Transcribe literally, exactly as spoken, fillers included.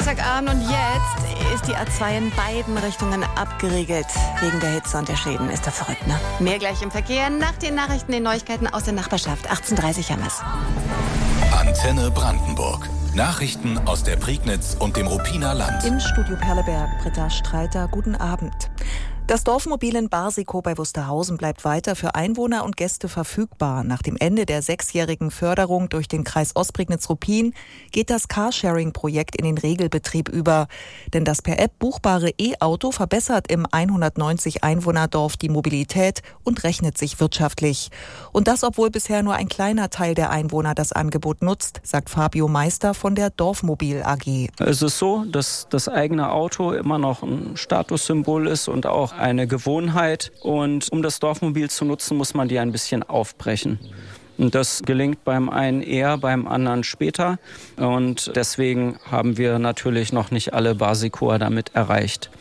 Freitagabend und jetzt ist die A zwei in beiden Richtungen abgeriegelt. Wegen der Hitze und der Schäden. Ist doch verrückt, ne? Mehr gleich im Verkehr. Nach den Nachrichten, den Neuigkeiten aus der Nachbarschaft. achtzehn Uhr dreißig haben wir's. Antenne Brandenburg. Nachrichten aus der Prignitz und dem Ruppiner Land. Im Studio Perleberg, Britta Streiter, guten Abend. Das Dorfmobil in Barsikow bei Wusterhausen bleibt weiter für Einwohner und Gäste verfügbar. Nach dem Ende der sechsjährigen Förderung durch den Kreis Ostprignitz-Ruppin geht das Carsharing-Projekt in den Regelbetrieb über. Denn das per App buchbare E-Auto verbessert im hundertneunzig Einwohnerdorf die Mobilität und rechnet sich wirtschaftlich. Und das, obwohl bisher nur ein kleiner Teil der Einwohner das Angebot nutzt, sagt Fabio Meister von der Dorfmobil A G. Es ist so, dass das eigene Auto immer noch ein Statussymbol ist und auch eine Gewohnheit. Und um das Dorfmobil zu nutzen, muss man die ein bisschen aufbrechen. Und das gelingt beim einen eher, beim anderen später. Und deswegen haben wir natürlich noch nicht alle Barsikower damit erreicht.